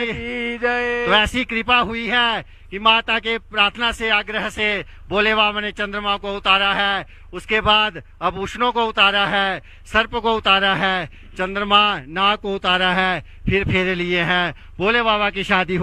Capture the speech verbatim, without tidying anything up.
तो ऐसी कृपा हुई है कि माता के प्रार्थना से आग्रह से भोले बाबा ने चंद्रमा को उतारा है। उसके बाद अब उष्णों को उतारा है, सर्प को उतारा है, चंद्रमा नाग को उतारा है, फिर फेरे लिए हैं। भोले बाबा की शादी